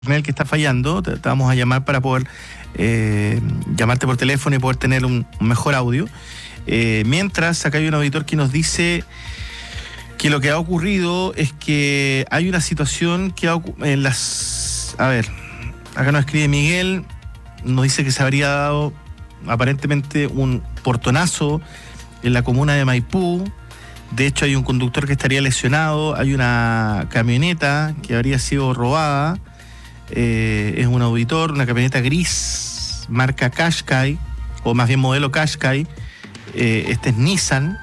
internet que está fallando, te vamos a llamar para poder llamarte por teléfono y poder tener un mejor audio. Mientras, acá hay un auditor que nos dice que lo que ha ocurrido es que hay una situación que en las... A ver, acá nos escribe Miguel, nos dice que se habría dado aparentemente un portonazo en la comuna de Maipú. De hecho, hay un conductor que estaría lesionado, hay una camioneta que habría sido robada. Es un auditor, una camioneta gris, marca Qashqai, o más bien modelo Qashqai. Este es Nissan.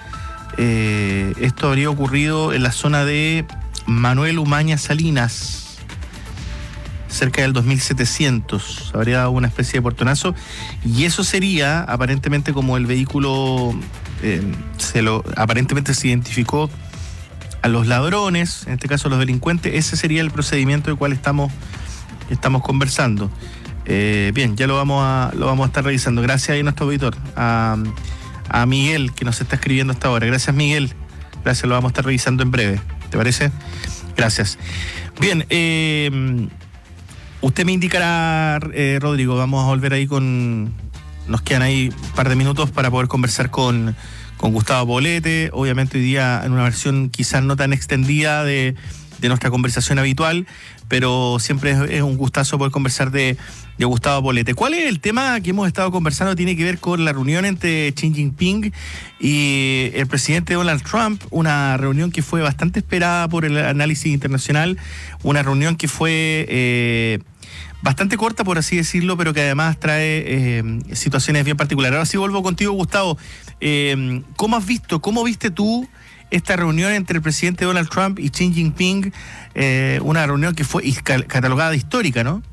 Esto habría ocurrido en la zona de Manuel Umaña Salinas, cerca del 2700. Habría dado una especie de portonazo, y eso sería aparentemente como el vehículo, aparentemente se identificó a los ladrones, en este caso a los delincuentes. Ese sería el procedimiento del cual estamos conversando. Bien, ya lo vamos a estar revisando. Gracias a nuestro auditor, a Miguel, que nos está escribiendo hasta ahora. Gracias, Miguel. Gracias, lo vamos a estar revisando en breve. ¿Te parece? Gracias. Bien, usted me indicará, Rodrigo, vamos a volver ahí nos quedan ahí un par de minutos para poder conversar con Gustavo Poblete. Obviamente hoy día en una versión quizás no tan extendida de nuestra conversación habitual, pero siempre es un gustazo poder conversar de Gustavo Poblete. ¿Cuál es el tema que hemos estado conversando? Tiene que ver con la reunión entre Xi Jinping y el presidente Donald Trump, una reunión que fue bastante esperada por el análisis internacional, una reunión que fue bastante corta, por así decirlo, pero que además trae situaciones bien particulares. Ahora sí vuelvo contigo, Gustavo. ¿Cómo viste tú esta reunión entre el presidente Donald Trump y Xi Jinping? Una reunión que fue catalogada de histórica, ¿no?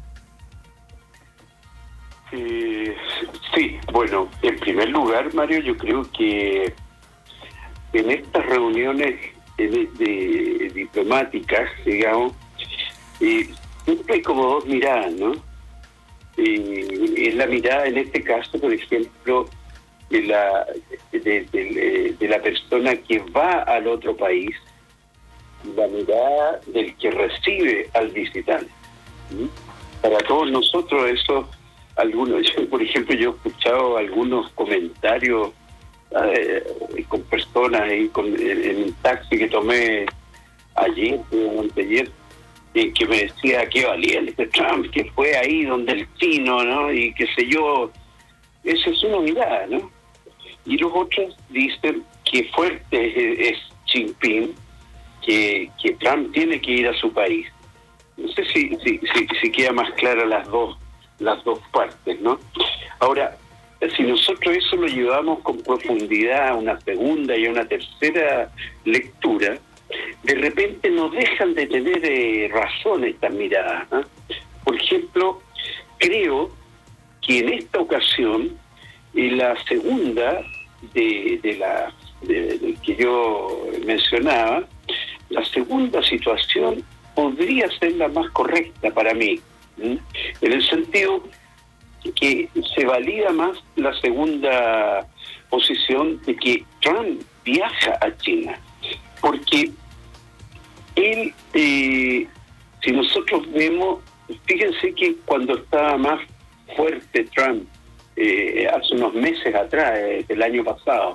Sí, bueno, en primer lugar, Mario, yo creo que en estas reuniones diplomáticas, digamos, siempre hay como dos miradas, ¿no? Es la mirada, en este caso, por ejemplo, de la persona que va al otro país, la mirada del que recibe al visitante. Para todos nosotros eso, por ejemplo, yo he escuchado algunos comentarios con personas en un taxi que tomé ayer o anteayer, que me decía qué valiente Trump, que fue ahí donde el chino, ¿no? Y qué sé yo. Esa es una mirada, ¿no? Y los otros dicen que fuerte es Xi Jinping, que Trump tiene que ir a su país. No sé si queda más clara las dos partes, ¿no? Ahora, si nosotros eso lo llevamos con profundidad a una segunda y a una tercera lectura, de repente no dejan de tener razón estas miradas, ¿eh? Por ejemplo, creo que en esta ocasión, la segunda de que yo mencionaba, la segunda situación podría ser la más correcta para mí, en el sentido que se valida más la segunda posición de que Trump viaja a China, porque él, si nosotros vemos, fíjense que cuando estaba más fuerte Trump, hace unos meses atrás, el año pasado,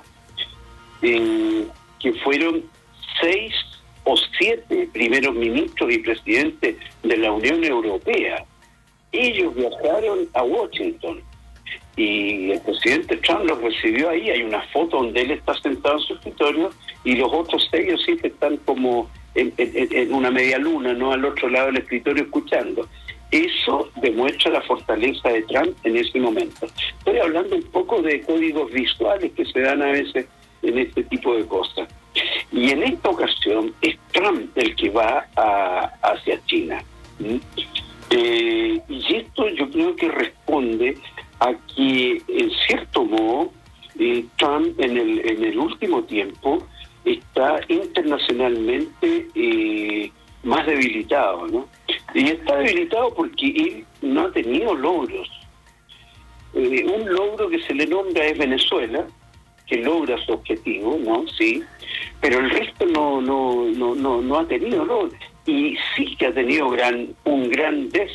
que fueron 6 o 7 primeros ministros y presidentes de la Unión Europea. Ellos viajaron a Washington y el presidente Trump los recibió ahí. Hay una foto donde él está sentado en su escritorio y los otros 6 sí que están como en una media luna, ¿no? Al otro lado del escritorio escuchando. Eso demuestra la fortaleza de Trump en ese momento. Estoy hablando un poco de códigos visuales que se dan a veces en este tipo de cosas. Y en esta ocasión es Trump el que va hacia China. Y esto yo creo que responde a que, en cierto modo, Trump en el último tiempo está internacionalmente más debilitado, ¿no? Y está debilitado porque él no ha tenido logros. Un logro que se le nombra es Venezuela, que logra su objetivo, ¿no? Sí, pero el resto no ha tenido logros. y sí que ha tenido un gran